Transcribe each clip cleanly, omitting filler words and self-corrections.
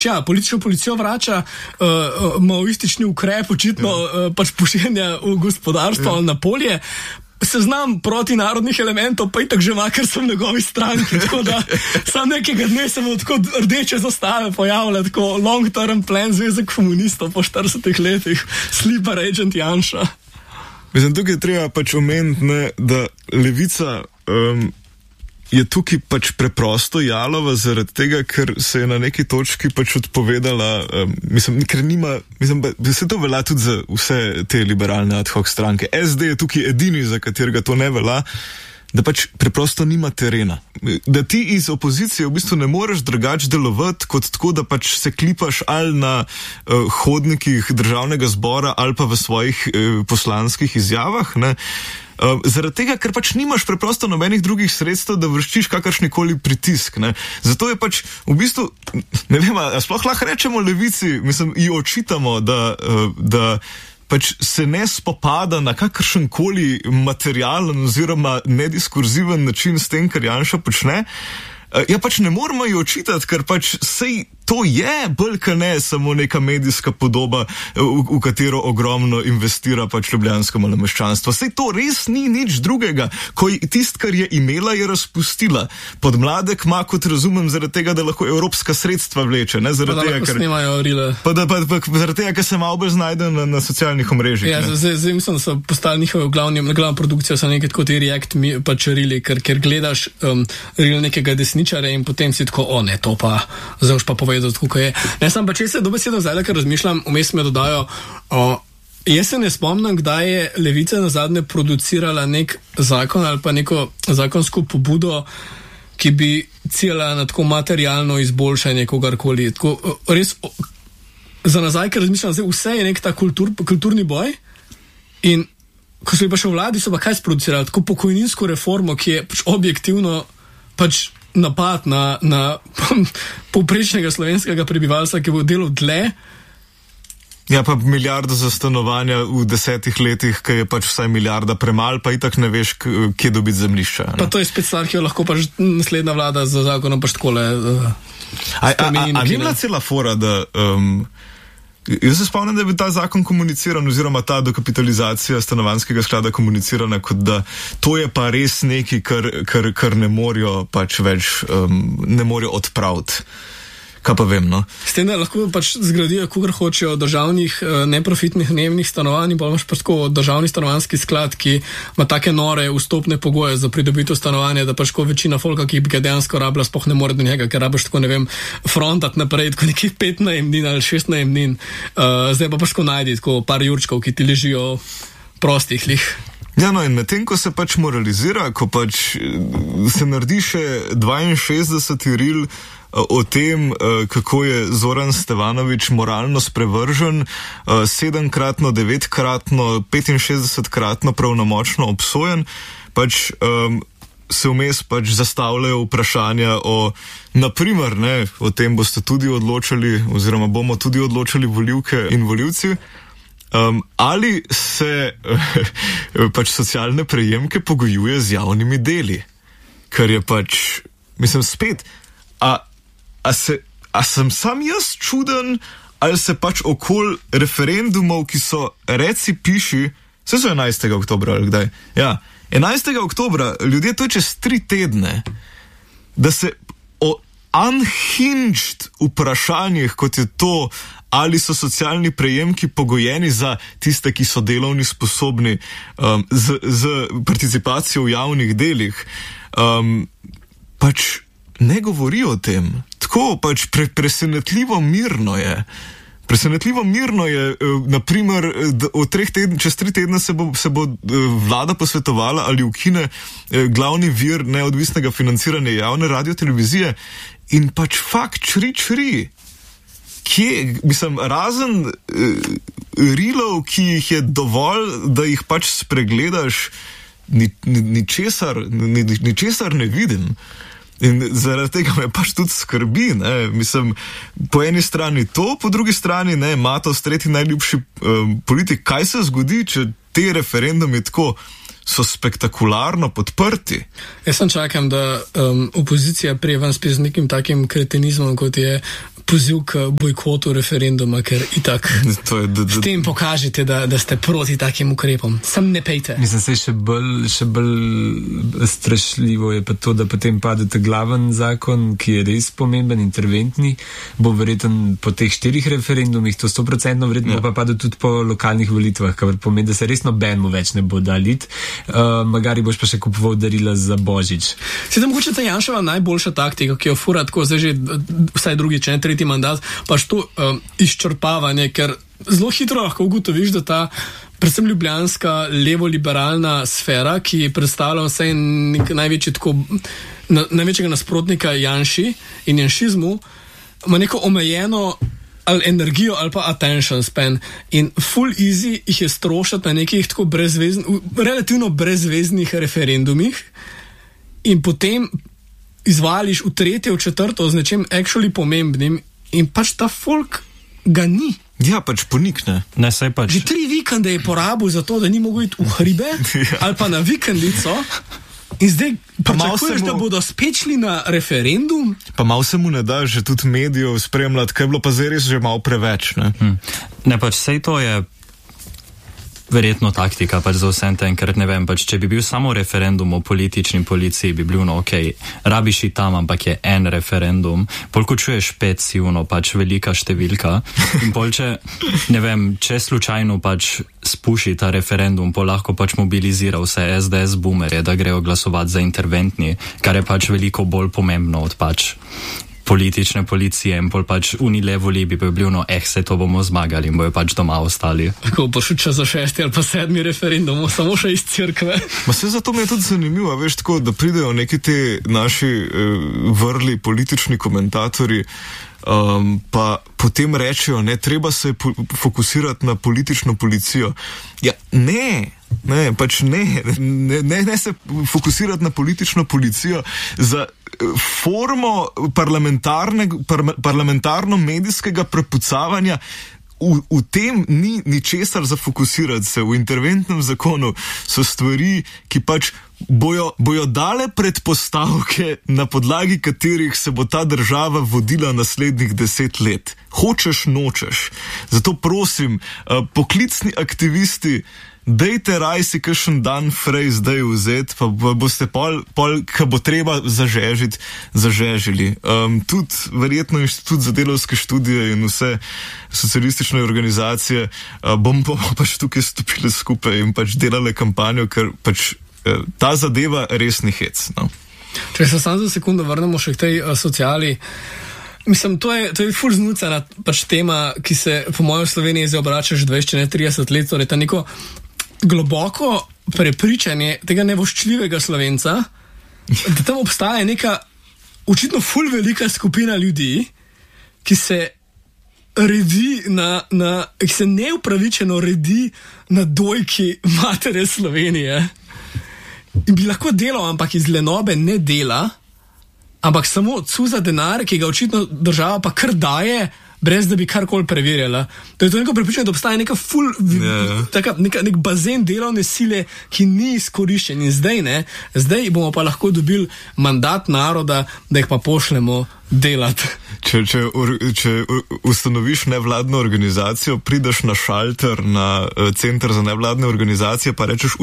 Politično policijo vrača maoistični ukrep, očitno pač pošiljanja v gospodarstvo ali na polje. Seznam protinarodnih elementov pa itak že ima, ker sem v njegovi stranki, tako da sam nekega dne se bo tako rdeče zastave pojavile, tako long term plan Zveze komunistov po 40 letih, sleeper agent Janša. Mislim, tukaj treba pač omeniti, da levica je tukaj pač preprosto jalova zaradi tega, ker se je na neki točki pač odpovedala, ker nima, se to velja tudi za vse te liberalne ad hoc stranke. SD je tukaj edini, za katerega to ne velja, da pač preprosto nima terena. Da ti iz opozicije v bistvu ne moreš drugače delovati, kot tako, da pač se klipaš ali na hodnikih državnega zbora ali pa v svojih poslanskih izjavah, ne. Zaradi tega, ker pač nimaš preprosto nobenih drugih sredstev, da vrščiš kakršnikoli pritisk, ne. Zato je pač v bistvu, ne vem, sploh lahko rečemo levici, ji očitamo, da pač se ne spopada na kakršenkoli materialen oziroma nediskurziven način s tem, kar Janša počne. Ja, pač ne moramo ji očitati, ker pač sej to je bolj ka ne samo neka medijska podoba, v katero ogromno investira pač ljubljansko malomeščanstvo. Sej to res ni nič drugega, ko tist, kar je imela, je razpustila. Podmladek ima, kot razumem, zaradi tega, da lahko evropska sredstva vleče, ne? Zaradi tega, ker snimajo rile. Zaradi tega, ker se malo bolj znajde na socialnih omrežjih. Ja, zdaj mislim, da so postali njihove glavna produkcija, so nekaj tako ti React pač rili, ker gledaš ril nekega desničarja in potem si tako, ne, to pa zdaj už pa povedal, tako je. Ne, sam pa če se dobesedno zdaj, ker razmišljam, vmes me dodajo, jaz se ne spomnim, kdaj je levica nazadnje producirala nek zakon ali pa neko zakonsko pobudo, ki bi ciljala na tako materialno izboljšanje kogarkoli. Tako, res, za nazaj, ker razmišljam, zdaj vse je nek ta kulturni boj in ko so pa še v vladi, so pa kaj sproducirali? Tako pokojninsko reformo, ki je pač objektivno pač napad na povprečnega slovenskega prebivalstva, ki bo delal dlje. Ja, pa milijardo za stanovanja v 10 letih, ki je pač vsaj milijarda premal, pa itak ne veš, kje dobiti zemljišča. Pa to je spet stvar, ki jo lahko pač naslednja vlada za zakonom pač takole spremeni. A ni bila cela fora, da jaz se spomnim, da je bil ta zakon komuniciran oziroma ta dokapitalizacija stanovanjskega sklada komunicirana, kot da to je pa res nekaj, kar ne morajo pač več, ne morajo odpraviti. Kaj pa vem, no? S tem, da lahko pač zgradijo, kogar hočejo državnih neprofitnih najemnih stanovanj, pa imaš pač tako državni stanovanjski sklad, ki ima take nore vstopne pogoje za pridobitev stanovanja, da pač ko večina folka, ki bi ga dejansko rabila, sploh ne more do njega, ker rabiš tako, ne vem, frontat naprej, tako nekih 5 najemnin ali 6 najemnin. Zdaj pa pač ko najdi tako par jurčkov, ki ti ležijo prostih lih. Ja, no, in medtem, ko se pač moralizira, ko pač se naredi še 62. ril o tem, kako je Zoran Stevanović moralno sprevržen, 7-kratno, 9-kratno, 65-kratno pravnomočno obsojen, pač se vmes pač zastavljajo vprašanja o, naprimer, ne, o tem boste tudi odločali, oziroma bomo tudi odločali volivke in volivci, ali se pač socialne prejemke pogojuje z javnimi deli. Kar je pač, mislim, spet, a sem sam jaz čuden, ali se pač okoli referendumov, ki so reci piši, vse so 11. oktobra ali kdaj? Ja, 11. oktobra, ljudje to je čez 3 tedne, da se o unhinged vprašanjih, kot je to, ali so socialni prejemki pogojeni za tiste, ki so delovni sposobni, z participacijo v javnih delih, pač ne govori o tem. Tako pač presenetljivo mirno je. Presenetljivo mirno je, naprimer, čez 3 tedne se bo vlada posvetovala, ali ukine glavni vir neodvisnega financiranja javne radiotelevizije in pač fakt čri. Kje, mislim, razen rilov, ki jih je dovolj, da jih pač spregledaš, ničesar ne vidim. In zaradi tega me pač tudi skrbi, ne, mislim, po eni strani to, po drugi strani, ne, Matos, tretji najljubši politik, kaj se zgodi, če te referendumi tako so spektakularno podprti? Jaz sem čakam, da opozicija prije ven spet z nekim takim kretenizmom, kot je poziv k bojkotu referenduma, ker itak s tem pokažete, da ste proti takim ukrepom. Sam ne pejte. Mislim, še bolj strašljivo je pa to, da potem padete glaven zakon, ki je res pomemben, interventni, bo verjetno po teh 4 referendumih, to 100% verjetno pa padel tudi po lokalnih volitvah, kar pomeni, da se res nobenemu več ne bo dalit. Magari boš pa še kupoval darila za Božič. Sedaj mogoče ta Janševa najboljša taktika, ki jo fura tako zdaj že vsaj drugi, če ne tretji mandat, pač to izčrpavanje, ker zelo hitro lahko ugotoviš, da ta predvsem ljubljanska levo-liberalna sfera, ki predstavlja vsaj največjega nasprotnika Janši in janšizmu, ima neko omejeno ali energijo ali pa attention span in full easy jih je strošati na nekih tako relativno brezveznih referendumih in potem izvališ v 3., v 4. z nečem actually pomembnim in pač ta folk ga ni. Ja, pač ponikne. Ne, saj pač. Že 3 vikende je porabil za to, da ni mogel iti v hribe ali pa na vikendico in zdaj pričakuješ, da bodo spet šli na referendum. Pa malo se mu ne da že tudi medijev spremljati, kaj je bilo pa zdaj res že malo preveč. Ne, pač sej to je verjetno taktika pač za vsem tem, ker ne vem, pač če bi bil samo referendum o politični policiji, bi bil rabiš i tam, ampak je en referendum, polko čuješ 5 sivno, pač velika številka in polče, ne vem, če slučajno pač spuši ta referendum, pol lahko pač mobilizira vse SDS boomerje, da grejo glasovati za interventni, kar je pač veliko bolj pomembno od pač politične policije in pol pač unilevoli bi bil se to bomo zmagali in bojo pač doma ostali. Tako bo šel za 6. ali pa 7. referendum, samo še iz cerkve. Ma se zato mi je tudi zanimivo, veš, tako, da pridejo neki te naši vrli politični komentatorji, pa potem rečejo, ne, treba se fokusirati na politično policijo. Ja, ne, pač ne se fokusirati na politično policijo za formo parlamentarno-medijskega prepucavanja. V tem ni ničesar za fokusirati se. V interventnem zakonu so stvari, ki pač bojo dale predpostavke, na podlagi katerih se bo ta država vodila naslednjih 10 let. Hočeš, nočeš. Zato prosim, poklicni aktivisti, dejte raj si kakšen dan frej zdaj vzeti, pa boste pol, ko bo treba zažežili. Tudi verjetno Inštitut za delavske študije in vse socialistične organizacije bomo pač tukaj stopili skupaj in pač delali kampanjo, ker pač ta zadeva res ni hec. No? Če se samo za sekundo vrnemo še k tej sociali, mislim, to je ful znucana pač tema, ki se po mojem Sloveniji zdaj obrača že 20, ne 30 let, torej ta neko globoko prepričanje tega nevoščljivega Slovenca, da tam obstaja neka očitno ful velika skupina ljudi, ki se redi ki se neupravičeno redi na dojki matere Slovenije. In bi lahko delal, ampak iz lenobe ne dela, ampak samo cuza denar, ki ga očitno država pa kar daje, brez da bi karkoli preverjala. To je to neko prepričanje, da obstaja neka nek bazen delovne sile, ki ni izkoriščen. In zdaj bomo pa lahko dobili mandat naroda, da jih pa pošljemo delati. Če ustanoviš nevladno organizacijo, prideš na šalter, na center za nevladne organizacije, pa rečeš,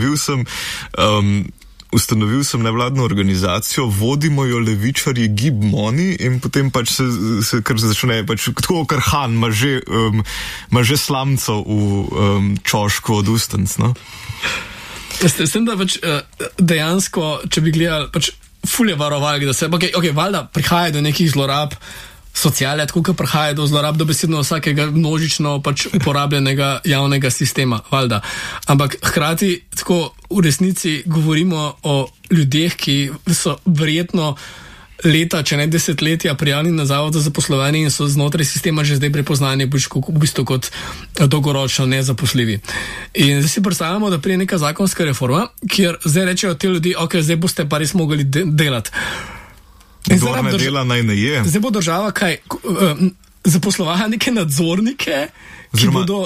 ustanovil sem nevladno organizacijo, vodimo jo levičarji Gib Money in potem pač se kar začne, pač tako kar Han ima že slamco v čošku od ustanc, no? Sem da pač dejansko, če bi gledali, pač ful je varovalk, da se, valjda prihaja do nekih zlorab sociale, tako kot prihaja do zlorab dobesedno vsakega množično pač uporabljenega javnega sistema, valjda. Ampak hkrati tako v resnici govorimo o ljudeh, ki so verjetno leta, če ne desetletja prijavljeni na Zavod za zaposlovanje in so znotraj sistema že zdaj prepoznani v bistvu kot dolgoročno nezaposljivi. In zdaj si predstavljamo, da prije neka zakonska reforma, kjer zdaj rečejo te ljudi, zdaj boste pa res mogli delati. Kdor ne dela, naj ne je. Zdaj bo država kaj zaposlovala neke nadzornike, ki bodo...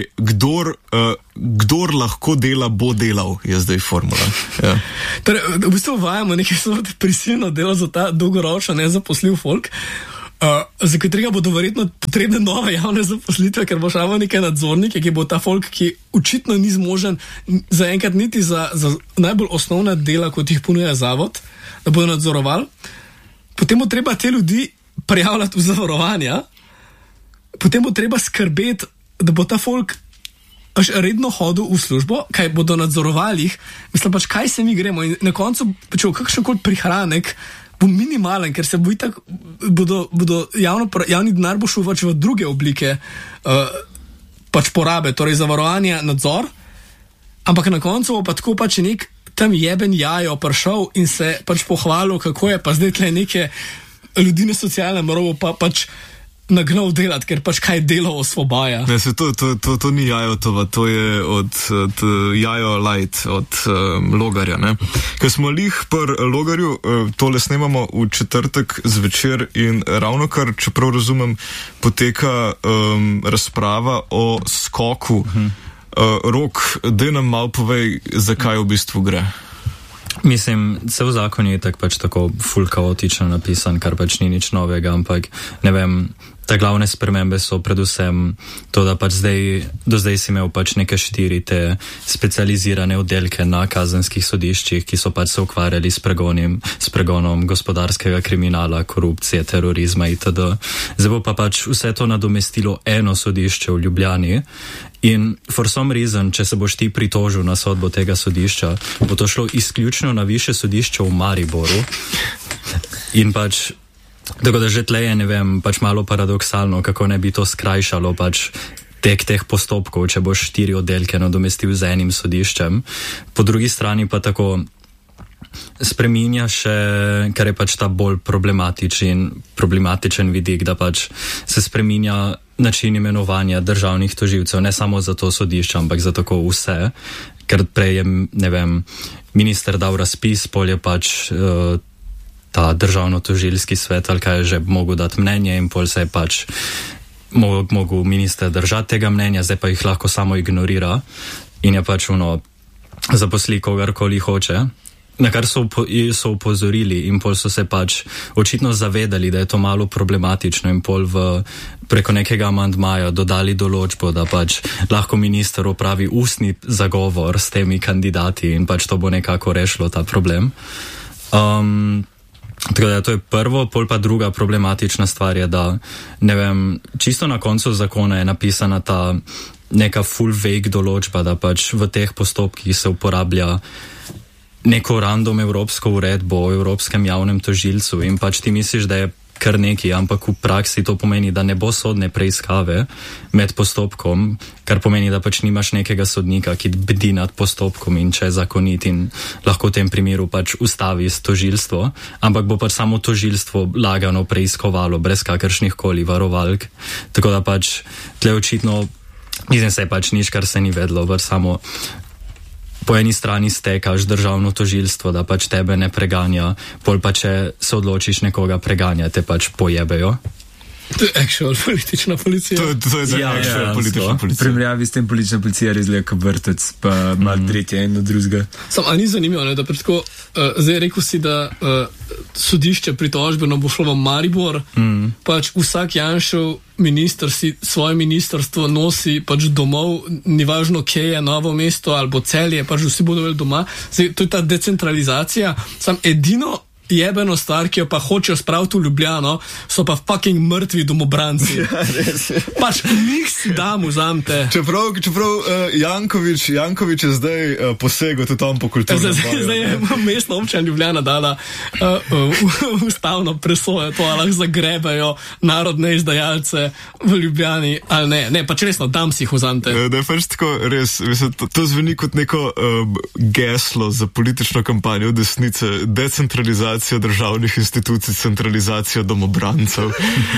Kdor lahko dela, bo delal, je zdaj formula. Ja. Torej, v bistvu uvajamo neke sorte prisilno delo za ta dolgoročno nezaposljiv folk. za katerega bodo verjetno potrebne nove javne zaposlitve, ker bo šel neke nadzornike, ki bo ta folk, ki očitno ni zmožen zaenkrat niti za najbolj osnovna dela, kot jih ponuja zavod, da bodo nadzorovali. Potem bo treba te ljudi prijavljati v zavarovanja, potem bo treba skrbeti, da bo ta folk redno hodil v službo, kaj bodo nadzorovali jih, mislim pač, kaj se mi gremo in na koncu, če v kakšenkoli prihranek bo minimalen, ker se bo itak, bodo javni denar bo šel pač v druge oblike pač porabe, torej zavarovanja, nadzor, ampak na koncu bo pa tako pač nek tam jeben jajo prišel in se pač pohvalil, kako je pa zdaj tle neke ljudi na socialnem robu pač nagnal delati, ker pač kaj delo osvobaja. Ne, se to ni Jajotova, to je od Jajo Light, od Logarja, ne. Ker smo lih pri Logarju, tole snemamo v četrtek zvečer in ravnokar, čeprav razumem, poteka razprava o skoku. Rok, daj nam malo povej, zakaj v bistvu gre. Mislim, cel zakon je pač tako ful kaotično napisan, kar pač ni nič novega, ampak ne vem, ta glavne spremembe so predvsem to, da pač do zdaj si imel pač neke 4 te specializirane oddelke na kazenskih sodiščih, ki so pač se ukvarjali s pregonom gospodarskega kriminala, korupcije, terorizma itd. Zdaj bo pa pač vse to nadomestilo eno sodišče v Ljubljani. In for some reason, če se boš ti pritožil na sodbo tega sodišča, bo to šlo izključno na višje sodišče v Mariboru. In pač, tako da že tle je, ne vem, pač malo paradoksalno, kako ne bi to skrajšalo pač tek teh postopkov, če boš 4 oddelke nadomestil z enim sodiščem. Po drugi strani pa tako spreminja še, kar je pač ta bolj problematičen vidik, da pač se spreminja način imenovanja državnih tožilcev, ne samo za to sodišče, ampak za tako vse, ker prej je, ne vem, minister dal razpis, pol je pač ta državno-tožilski svet, ali kaj je že mogel dati mnenje in pol se je pač mogel minister držati tega mnenja, zdaj pa jih lahko samo ignorira in je pač zaposli kogarkoli hoče. Na kar so upozorili in pol so se pač očitno zavedali, da je to malo problematično in pol preko nekega amandmaja dodali določbo, da pač lahko minister opravi ustni zagovor s temi kandidati in pač to bo nekako rešilo ta problem. Tako da to je prvo, pol pa druga problematična stvar je, da ne vem, čisto na koncu zakona je napisana ta neka full vague določba, da pač v teh postopkih se uporablja neko random evropsko uredbo o evropskem javnem tožilcu in pač ti misliš, da je kar neki, ampak v praksi to pomeni, da ne bo sodne preiskave med postopkom, kar pomeni, da pač nimaš nekega sodnika, ki bdi nad postopkom in če je zakonit in lahko v tem primeru pač ustavi tožilstvo, ampak bo pač samo tožilstvo lagano preiskovalo brez kakršnih koli varovalk. Tako da pač tle očitno, mislim se pač nič, kar se ni vedlo, pač samo po eni strani stekaš državno tožilstvo, da pač tebe ne preganja, pol pa če se odločiš nekoga preganja, te pač pojebejo. To je actual politična policija. To je actual politična policija. Primerjavi s tem politična policija res leka vrtec, pa malo tretje in drugega. A ni zanimivo, ne, da tako, zdaj rekel si, da sodišče pritožbeno bo šlo v Maribor, pač vsak Janšev minister si svoje ministrstvo nosi pač domov, ni važno, kje je Novo mesto ali bo Celje, pač vsi bodo imeli doma. Zdaj, to je ta decentralizacija, sam edino jebeno stvar, ki jo pa hočejo spraviti v Ljubljano, so pa fucking mrtvi domobranci. Ja, res je. Pač njih si dam, vzamte. Čeprav Janković je zdaj posegel tudi tam po kulturnem boju. Zdaj je mestna občina Ljubljana dala ustavno presojo, to ali lahko zagrebajo narodne izdajalce v Ljubljani, ali ne. Ne, pač resno, dam si jih vzamte. Da je pač tako res, mislim, to zveni kot neko geslo za politično kampanjo desnice, decentralizacija državnih institucij, centralizacija domobrancev.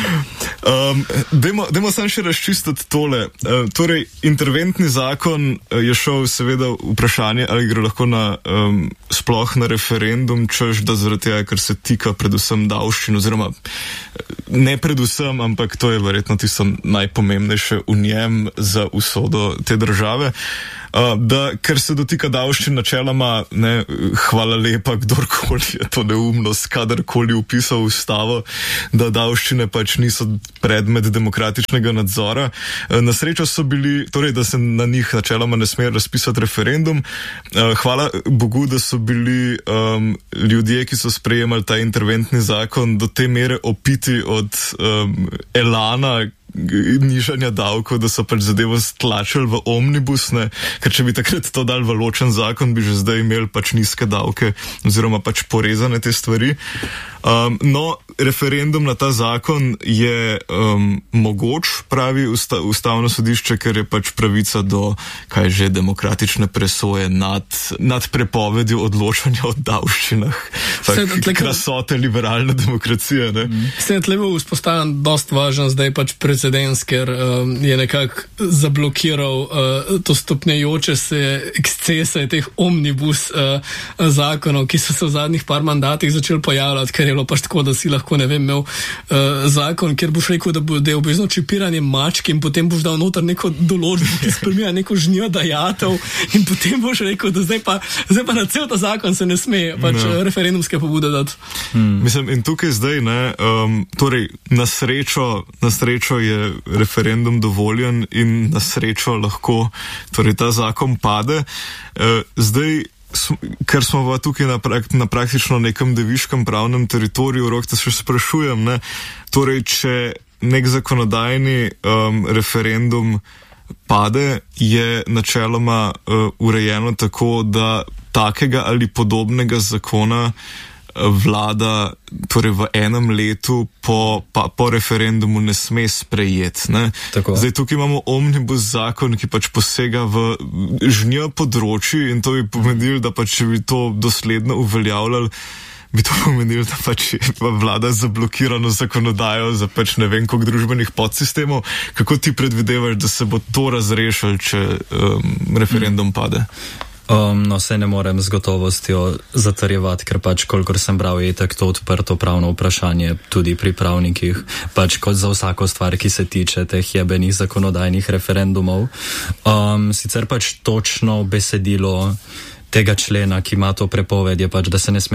Dajmo sam še razčistiti tole. Torej, interventni zakon je šel seveda vprašanje, ali gre lahko sploh na referendum, češ da zaradi tega, ker se tika predvsem davščin, oziroma ne predvsem, ampak to je verjetno tisto najpomembnejše v njem za usodo te države. da ker se dotika davščin načeloma, ne, hvala lepa, kdorkoli je to neumnost, kadarkoli upisal v ustavo, da davščine pač niso predmet demokratičnega nadzora. Na srečo so bili, torej, da se na njih načeloma ne sme razpisati referendum. Hvala Bogu, da so bili ljudje, ki so sprejemali ta interventni zakon, do te mere opiti od elana nižanja davkov, da so pač zadevo stlačili v omnibus, ne? Ker če bi takrat to dal v ločen zakon, bi že zdaj imeli pač nizke davke oziroma pač porezane te stvari. No, referendum na ta zakon je mogoč, pravi ustavno sodišče, ker je pač pravica do, kaj že, demokratične presoje nad prepovedjo odločanja o davščinah. Krasote liberalne demokracije, ne? Se je tlevo vzpostavljen dost važen zdaj pač precedens, ker je nekako zablokiral to stopnjajoče se ekscese teh omnibus zakonov, ki so se v zadnjih par mandatih začeli pojavljati, ker je bilo pač tako, da si lahko, ne vem, imel zakon, kjer boš rekel, da je obvezno čipiranje mačk in potem boš dal noter neko določbo, ki spremlja neko žnjo dajatev in potem boš rekel, da zdaj pa na cel ta zakon se ne sme pač referendumske pobude dati. Mislim, in tukaj zdaj, ne, torej, na srečo je referendum dovoljen in na srečo lahko, torej, ta zakon pade. Zdaj, ker smo pa tukaj na praktično nekem deviškem pravnem teritoriju, Rok, te še sprašujem, ne, torej, če nek zakonodajni referendum pade, je načeloma urejeno tako, da takega ali podobnega zakona vlada, torej v enem letu po referendumu ne sme sprejeti, ne. Zdaj tukaj imamo omnibus zakon, ki pač posega v žnjo področji in to bi pomenilo, da pač če bi to dosledno uveljavljali, bi to pomenilo, da pač vlada zablokirano zakonodajo za pač ne vem koliko družbenih podsistemov. Kako ti predvidevaš, da se bo to razrešilo, če referendum pade? No, se ne morem z gotovostjo zatrjevati, ker pač, kolikor sem bral, je tak to odprto pravno vprašanje tudi pri pravnikih, pač kot za vsako stvar, ki se tiče teh jebenih zakonodajnih referendumov. Sicer pač točno besedilo tega člena, ki ima to prepoved, je pač, da se ne sme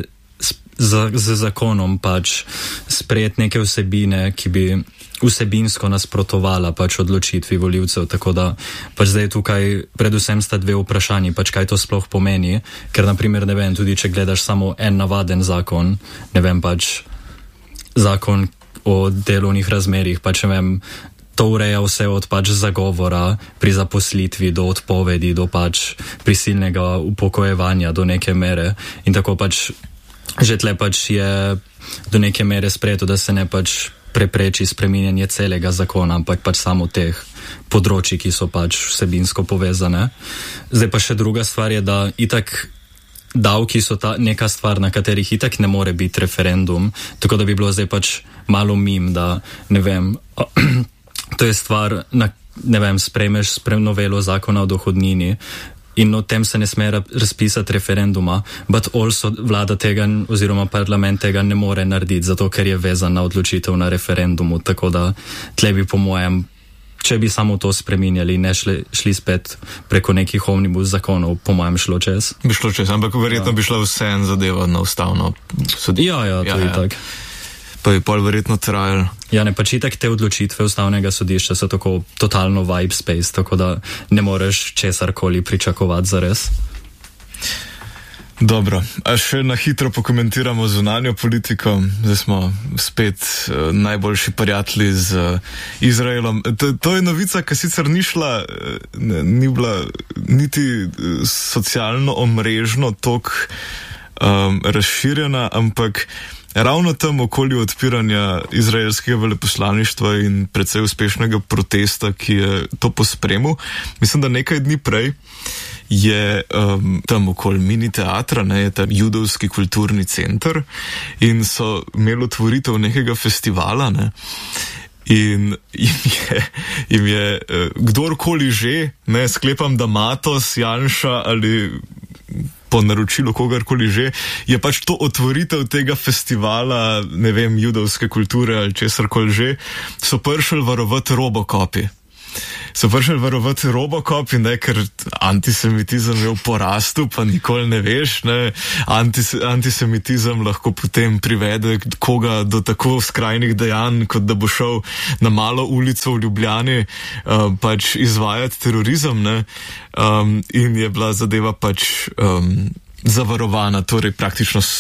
z zakonom pač sprejeti neke vsebine, ki bi vsebinsko nasprotovala pač odločitvi volivcev, tako da pač zdaj tukaj predvsem sta dve vprašanji, pač kaj to sploh pomeni, ker naprimer, ne vem, tudi če gledaš samo en navaden zakon, ne vem, pač zakon o delovnih razmerjih, pač ne vem, to ureja vse od pač zagovora pri zaposlitvi do odpovedi, do pač prisilnega upokojevanja do neke mere in tako pač že tle pač je do neke mere sprejeto, da se ne pač prepreči spreminjanje celega zakona, ampak pač samo teh področji, ki so pač vsebinsko povezane. Zdaj pa še druga stvar je, da itak davki so neka stvar, na katerih itak ne more biti referendum, tako da bi bilo zdaj pač malo mim, da ne vem, to je stvar, ne vem, sprejmeš novelo zakona o dohodnini in o tem se ne sme razpisati referenduma, but also vlada tega oziroma parlament tega ne more narediti, zato ker je vezan na odločitev na referendumu, tako da tle bi po mojem, če bi samo to spreminjali, ne šli spet preko nekih omnibus zakonov, po mojem šlo čez. Bi šlo čez, ampak verjetno bi šla vse en zadeva na ustavno sodišče. Ja, to je tak. Pa bi pol verjetno trajal. Ja, ne, pač itak te odločitve ustavnega sodišča so tako totalno vibe space, tako da ne moreš česarkoli pričakovati zares. Dobro, a še na hitro pokomentiramo zunanjo politiko. Zdaj smo spet najboljši prijatelji z Izraelom. To je novica, ki sicer ni bila niti socialno omrežno toliko razširjena, ampak ravno tam okoli odpiranja izraelskega veleposlaništva in precej uspešnega protesta, ki je to pospremil, mislim, da nekaj dni prej je tam okoli mini teatra, ne, je ta judovski kulturni center in so imeli otvoritev nekega festivala, ne, in jim je kdorkoli že, ne, sklepam, da Matos, Janša ali po naročilu kogarkoli že, je pač to otvoritev tega festivala, ne vem, judovske kulture ali česarkoli že, so prišli varovati Robocopi. so prišli varovati Robocop in ne, ker antisemitizem je v porastu, pa nikoli ne veš, ne, antisemitizem lahko potem privede koga do tako skrajnih dejanj, kot da bo šel na malo ulico v Ljubljani pač izvajati terorizem, ne, in je bila zadeva pač zavarovana, torej praktično s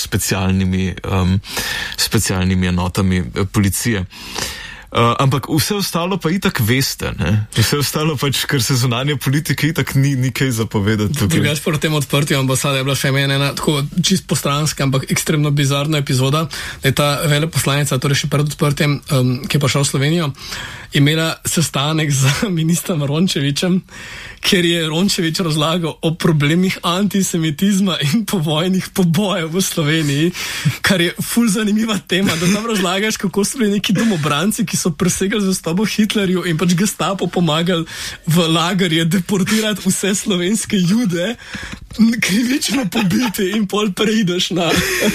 specialnimi enotami policije. Ampak vse ostalo pa itak veste, ne? Vse ostalo pač, ker se zunanje politike itak ni kaj zapovedati. Drugač po tem odprtju ambasade je bila še ena tako čist postranska, ampak ekstremno bizarna epizoda, da je ta veleposlanica, torej še pred odprtjem, ki je pa šel v Slovenijo, imela sestanek z ministrom Rončevićem, ker je Rončević razlagal o problemih antisemitizma in povojnih pobojev v Sloveniji, kar je ful zanimiva tema, da tam razlagaš, kako so bili neki domobranci, ki so presegali zvestobo Hitlerju in pač Gestapo pomagali v lagerje deportirati vse slovenske Jude, krivično pobiti in pol preideš na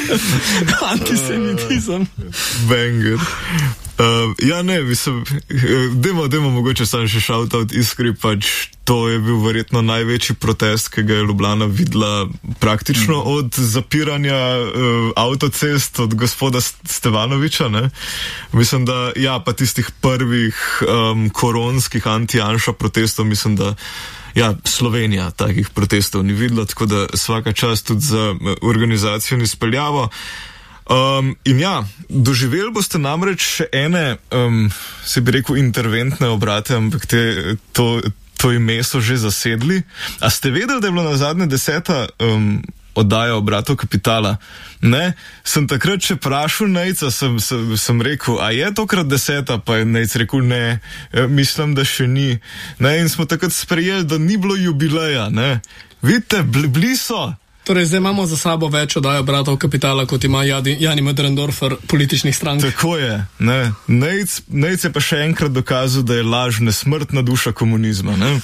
antisemitizem. Banger. Ja, ne, mislim, dajmo mogoče sam še shoutout Iskri, pač to je bil verjetno največji protest, ki ga je Ljubljana videla praktično od zapiranja avtocest od gospoda Stevanovića, ne. Mislim, da, ja, pa tistih prvih koronskih anti-Janša protestov, mislim, da ja, Slovenija takih protestov ni videla, tako da svaka čast tudi za organizacijo in izpeljavo. In ja, doživeli boste namreč še ene, se bi rekel, interventne obrate, ampak to ime so že zasedli. A ste vedeli, da je bilo na zadnje 10. oddaja Obratov kapitala? Ne, sem takrat še vprašal Nejca, sem rekel, a je tokrat 10, pa je Nejc rekel, ne, mislim, da še ni. Ne, in smo takrat sprejeli, da ni bilo jubileja, ne. Vidite, bili so. Torej, zdaj imamo za sabo več oddajo Obratov kapitala, kot ima Jani Möderndorfer političnih strank. Tako je, ne. Nejc je pa še enkrat dokazal, da je laž nesmrtna duša komunizma, ne.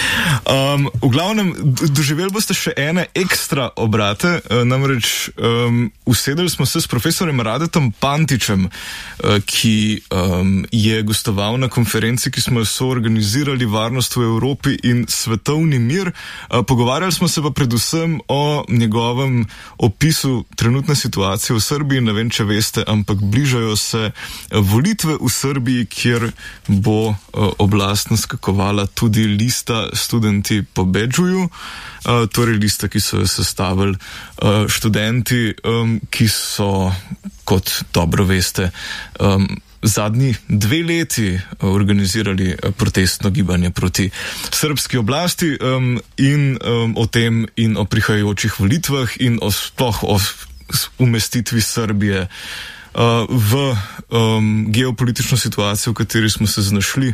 V glavnem, doživeli boste še ene ekstra obrate, namreč usedeli smo se s profesorjem Radetom Pantičem, ki je gostoval na konferenci, ki smo jo soorganizirali, Varnost v Evropi in svetovni mir. Pogovarjali smo se pa predvsem o njegovem opisu trenutne situacije v Srbiji. Ne vem, če veste, ampak bližajo se volitve v Srbiji, kjer bo oblast naskakovala tudi lista Studenti pobedžuju, torej lista, ki so jo sestavili študenti, ki so, kot dobro veste, zadnji 2 leti organizirali protestno gibanje proti srbski oblasti in o tem in o prihajajočih volitvah in sploh o umestitvi Srbije v geopolitično situacijo, v kateri smo se znašli.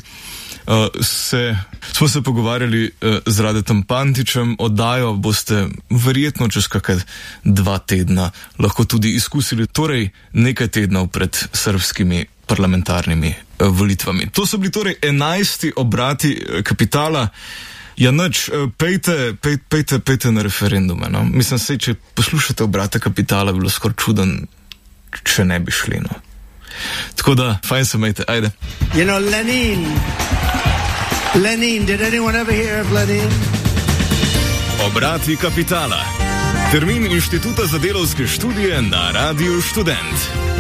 Smo se pogovarjali z Radetom Pantičem, oddajo boste verjetno čez kakšne 2 tedna lahko tudi izkusili, torej nekaj tednov pred srbskimi parlamentarnimi volitvami. To so bili torej 11. obrati kapitala. Ja, nič, pejte na referendume, no. Mislim, sej, če poslušate obrate kapitala, bi bilo skoraj čuden, če ne bi šli, no. Tako da, fajn se imejte, ajde. You know, Lenin, did anyone ever hear of Lenin? Obrati kapitala. Termin Inštituta za delavske študije na Radiu Študent.